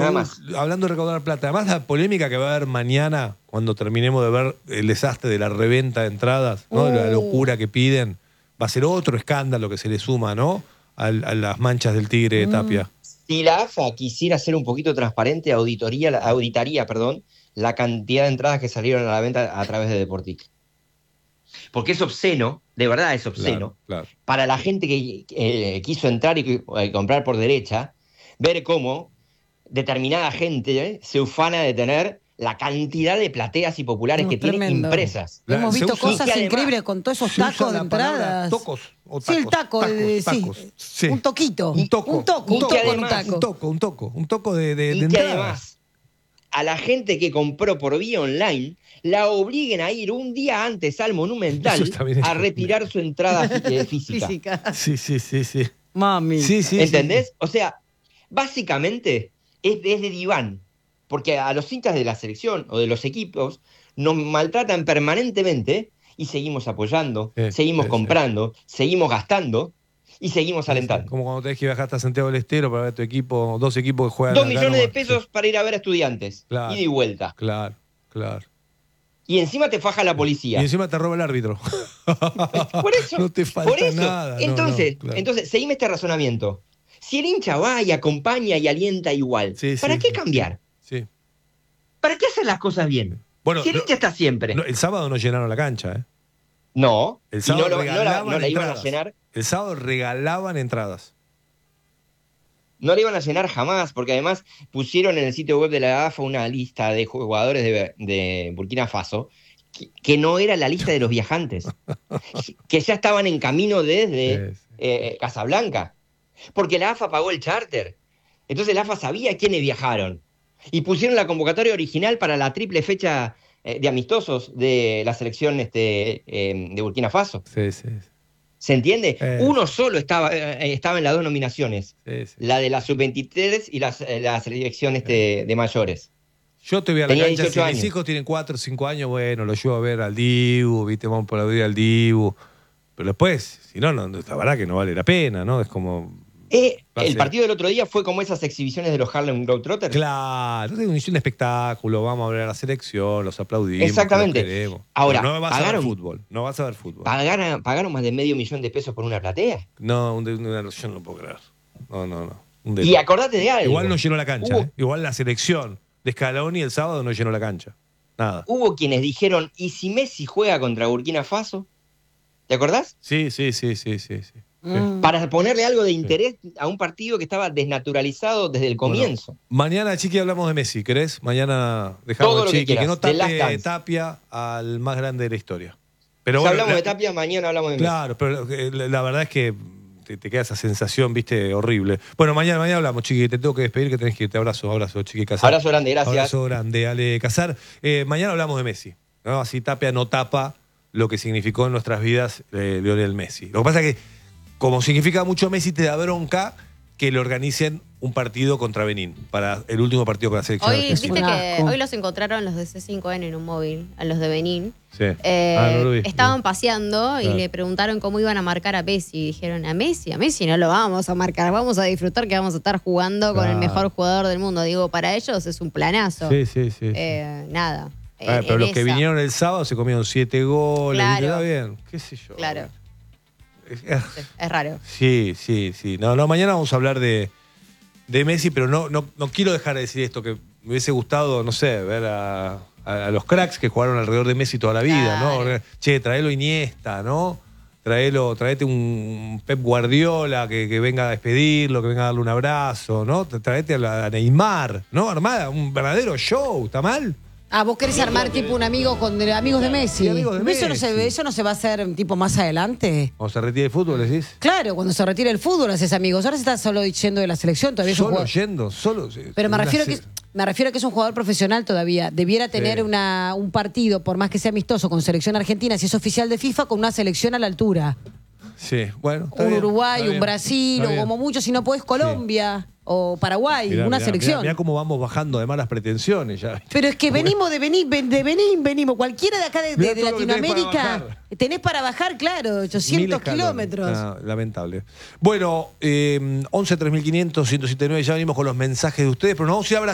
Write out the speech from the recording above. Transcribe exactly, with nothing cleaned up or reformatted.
nada más. Hablando de recaudar plata, además la polémica que va a haber mañana, cuando terminemos de ver el desastre de la reventa de entradas, ¿no? Uh. La locura que piden, va a ser otro escándalo que se le suma, ¿no? A, a las manchas del tigre de Tapia. Si la A F A quisiera ser un poquito transparente, auditoría, auditaría perdón, la cantidad de entradas que salieron a la venta a través de Deportic. Porque es obsceno, de verdad es obsceno, Claro, claro. para la gente que eh, quiso entrar y eh, comprar por derecha, ver cómo determinada gente eh, se ufana de tener la cantidad de plateas y populares No, que tiene tremendo. impresas. La- Hemos se visto usa- cosas y que increíbles además con todos esos Se usa tacos de la palabra entradas. tocos o Sí, el tacos, taco, tacos, de- sí. tacos, sí. Un toquito. Un toco. Un toco, un Y toco que en un además- taco. Un toco, un toco, un toco de, de, de Y que entrada. además a la gente que compró por vía online la obliguen a ir un día antes al Monumental Eso también es a retirar su entrada fí- eh, física. Física. Sí, sí, sí, sí. Mami. Sí, sí, ¿Entendés? O sea, básicamente es, es de diván, porque a los hinchas de la selección o de los equipos nos maltratan permanentemente y seguimos apoyando, Sí, seguimos sí, comprando, seguimos gastando y seguimos Sí, alentando. sí. Como cuando tenés que viajar hasta Santiago del Estero para ver tu equipo, dos equipos que juegan. Dos acá millones de nomás. pesos Sí. para ir a ver a Estudiantes, Claro. ida y vuelta. Claro, claro. Y encima te faja la Y policía. encima te roba el árbitro. Por eso, No te falta por eso. nada. No, Entonces, no, claro. entonces, seguime este razonamiento. Si el hincha va y acompaña y alienta igual, Sí, ¿para sí, qué sí, cambiar? Sí. ¿Para qué hacer las cosas bien? Bueno, si el no- hincha está siempre. no, el sábado no llenaron la cancha, ¿eh? No, El y sábado no, lo- no la, regalaban no la iban a entradas. llenar. El sábado regalaban entradas. No la iban a llenar jamás, porque además pusieron en el sitio web de la A F A una lista de jugadores de, de Burkina Faso que, que no era la lista de los viajantes, que ya estaban en camino desde Sí, sí. eh, Casablanca, porque la A F A pagó el charter. Entonces la A F A sabía quiénes viajaron y pusieron la convocatoria original para la triple fecha eh, de amistosos de la selección este, eh, de Burkina Faso. Sí, sí. ¿Se entiende? Eh. Uno solo estaba, eh, estaba en las dos nominaciones. sí, sí. La de la sub veintitrés y la, la selección este, de mayores. Yo te voy a la Tenía cancha, si dieciocho mis años. hijos tienen cuatro o cinco años, bueno, los llevo a ver al Dibu, viste, vamos por la vida al Dibu. Pero después, si no, no, la verdad que no vale la pena, ¿no? Es como... Eh, Va a el ser. partido del otro día fue como esas exhibiciones de los Harlem Globetrotters. Claro, es un espectáculo, vamos a ver a la selección, los aplaudimos. Exactamente. los queremos. Ahora, Pero no vas a ver pagaron- fútbol, no vas a ver fútbol. Pagaron, pagaron más de medio millón de pesos por una platea. No, un, de- una- yo no lo puedo creer. No, no, no. Un Y delirio. acordate de algo. Igual no llenó la cancha, Hubo- ¿eh? Igual la selección de Scaloni el sábado no llenó la cancha. Nada. Hubo quienes dijeron, ¿y si Messi juega contra Burkina Faso? ¿Te acordás? Sí, sí, sí, sí, sí. sí. Mm. Para ponerle algo de interés a un partido que estaba desnaturalizado desde el comienzo. Mañana, Chiqui, hablamos de Messi, ¿querés? Mañana dejamos Todo a lo que Chiqui, que, quieras, no The Last tape Dance. Tapia al más grande de la historia. Pero si bueno, hablamos la- de Tapia, mañana hablamos de Messi. Claro, pero eh, la, la verdad es que te, te queda esa sensación, viste, horrible. Bueno, mañana, mañana hablamos, Chiqui, te tengo que despedir, que tenés que irte. Abrazo, abrazo, Chiqui Casar. Abrazo grande, gracias. Abrazo grande, Ale Casar. Eh, mañana hablamos de Messi, ¿no? Así Tapia no tapa lo que significó en nuestras vidas eh, Lionel Messi. Lo que pasa es que, como significa mucho Messi, te da bronca que le organicen un partido contra Benín, para el último partido con la selección Hoy, argentina. viste Un que asco. hoy los encontraron los de C cinco N en un móvil, a los de Benín. Sí. Eh, Ah, no lo vi. estaban paseando y Claro. le preguntaron cómo iban a marcar a Messi. Y dijeron, a Messi, a Messi no lo vamos a marcar, vamos a disfrutar que vamos a estar jugando con el Claro. mejor jugador del mundo. Digo, para ellos es un planazo. Sí, sí, sí. sí. Eh, nada. Ah, en- pero en los que esa. vinieron el sábado se comieron siete goles. Claro. Está bien, qué sé yo. Claro, Es- sí, es raro. Sí, sí, sí. No, no, mañana vamos a hablar de, de Messi, pero no, no, no quiero dejar de decir esto, que me hubiese gustado, no sé, ver a, a- a los cracks que jugaron alrededor de Messi toda la vida, Claro. ¿no? Che, traelo Iniesta, ¿no? Traelo, traete un Pep Guardiola que, que venga a despedirlo, que venga a darle un abrazo, ¿no? Traete a, la- a Neymar, ¿no? Armada, un verdadero show, ¿está mal? Ah, vos querés armar tipo un amigo con de- amigos de Messi. Sí, amigos de ¿Eso, no Messi. se, ¿Eso no se va a hacer tipo más adelante? Cuando se retire el fútbol, decís. Claro, cuando se retire el fútbol haces amigos. Ahora se está solo yendo de la selección, todavía es un Solo jugador- yendo, solo. Pero me una refiero, que, se- me refiero a que es un jugador profesional todavía. Debiera tener Sí. una, un partido, por más que sea amistoso, con selección argentina, si es oficial de FIFA, con una selección a la altura. Sí, bueno. está Un bien, Uruguay, está un bien, Brasil, está o bien. como mucho, si no podés, Colombia o Paraguay, Mirá, una mirá, selección. Mirá, mirá cómo vamos bajando de malas pretensiones ya. Pero es que venimos de Benín, ven- de Benín, venimos. Cualquiera de acá de, de- Mirá de todo lo que tenés para Latinoamérica, bajar. tenés para bajar, claro, Mil ochocientos escalones. kilómetros. Ah, lamentable. Bueno, eh, once tres mil quinientos ciento setenta y nueve, ya venimos con los mensajes de ustedes, pero nos vamos a ir a